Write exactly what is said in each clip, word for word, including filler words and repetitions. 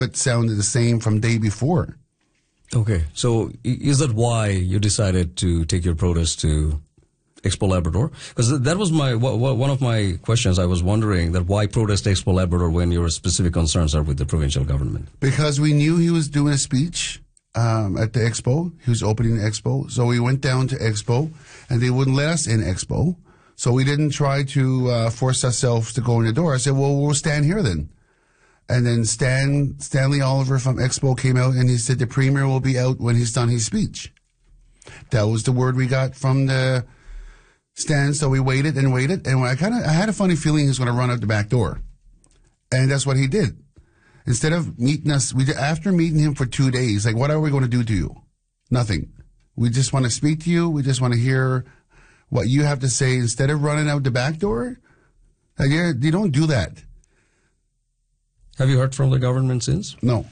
it sounded the same from day before. Okay, so i- is that why you decided to take your protest to Expo Labrador? Because that was my w- w- one of my questions. I was wondering that why protest Expo Labrador when your specific concerns are with the provincial government? Because we knew he was doing a speech um, at the Expo. He was opening the Expo. So we went down to Expo, and they wouldn't let us in Expo. So we didn't try to uh, force ourselves to go in the door. I said, well, we'll stand here then. And then Stan Stanley Oliver from Expo came out, and he said the Premier will be out when he's done his speech. That was the word we got from the stand. So we waited and waited, and I kind of I had a funny feeling he was going to run out the back door, and that's what he did. Instead of meeting us, we after meeting him for two days, like, what are we going to do to you? Nothing. We just want to speak to you. We just want to hear what you have to say. Instead of running out the back door, like, you you don't do that. Have you heard from the government since? No.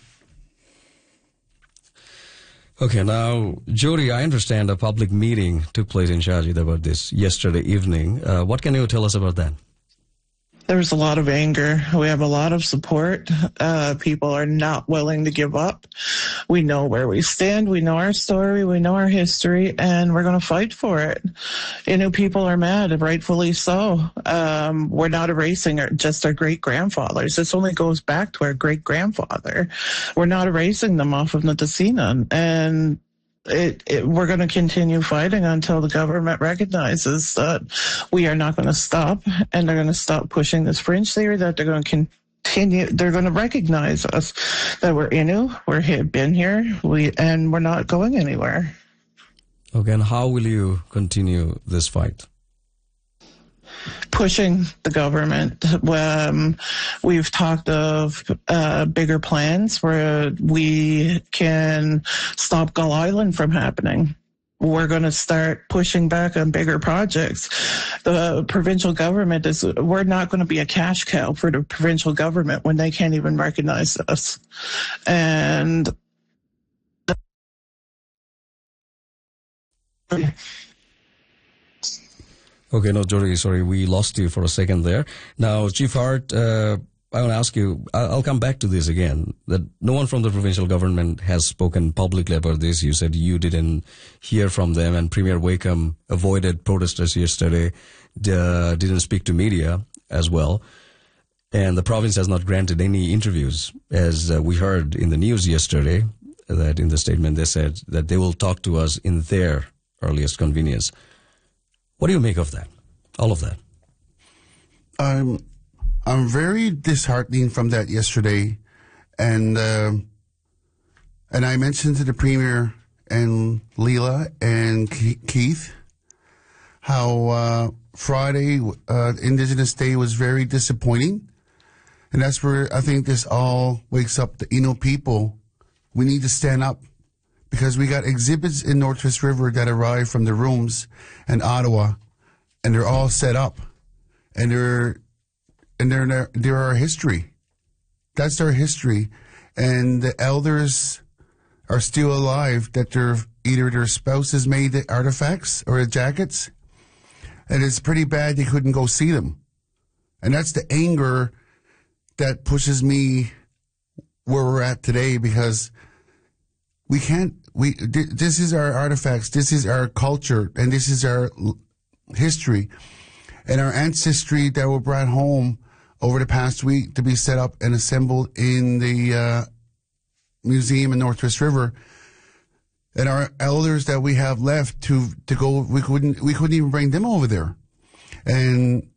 Okay, now, Jody, I understand a public meeting took place in Shahid about this yesterday evening. Uh, what can you tell us about that? There was a lot of anger. We have a lot of support. Uh, people are not willing to give up. We know where we stand. We know our story. We know our history, and we're going to fight for it. You know, people are mad, rightfully so. Um, we're not erasing our, just our great-grandfathers. This only goes back to our great-grandfather. We're not erasing them off of Nitassinan. And It, it, we're going to continue fighting until the government recognizes that we are not going to stop, and they're going to stop pushing this fringe theory, that they're going to continue, they're going to recognize us, that we're Innu, we're here, been here, we, and we're not going anywhere. Okay, and how will you continue this fight? Pushing the government. Um, we've talked of uh, bigger plans where we can stop Gull Island from happening. We're going to start pushing back on bigger projects. The provincial government is, we're not going to be a cash cow for the provincial government when they can't even recognize us. And Okay, no, Jody, sorry, we lost you for a second there. Now, Chief Hart, uh, I want to ask you, I'll come back to this again, that no one from the provincial government has spoken publicly about this. You said you didn't hear from them, and Premier Wakeham avoided protesters yesterday, uh, didn't speak to media as well. And the province has not granted any interviews, as uh, we heard in the news yesterday, that in the statement they said that they will talk to us in their earliest convenience. What do you make of that? All of that? I'm, I'm very disheartening from that yesterday. And, uh, and I mentioned to the Premier and Leela and Keith how, uh, Friday, uh, Indigenous Day was very disappointing. And that's where I think this all wakes up the Innu people. We need to stand up, because we got exhibits in Northwest River that arrived from the rooms in Ottawa, and they're all set up, and they're and they're they're our history. That's our history, and the elders are still alive. That their either their spouses made the artifacts or the jackets, and it's pretty bad they couldn't go see them, and that's the anger that pushes me where we're at today, because we can't, we, this is our artifacts, this is our culture, and this is our history, and our ancestry that were brought home over the past week to be set up and assembled in the uh, museum in Northwest River, and our elders that we have left to, to go, we couldn't, we couldn't even bring them over there. And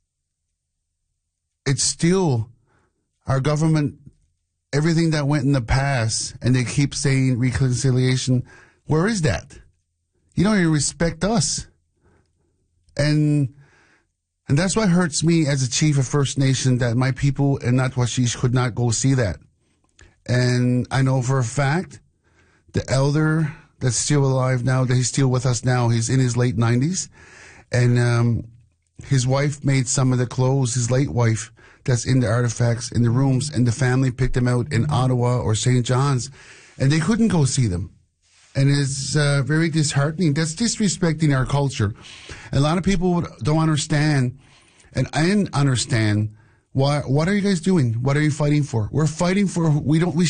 it's still our government, everything that went in the past, and they keep saying reconciliation. Where is that? You don't even respect us. And and that's what hurts me as a chief of First Nation, that my people in Natwashish could not go see that. And I know for a fact the elder that's still alive now, that he's still with us now, he's in his late nineties. And um, his wife made some of the clothes, his late wife, that's in the artifacts in the rooms, and the family picked them out in Ottawa or Saint John's, and they couldn't go see them. And it's uh, very disheartening. That's disrespecting our culture. And a lot of people don't understand, and I didn't understand Why? What are you guys doing? What are you fighting for? We're fighting for. We don't. We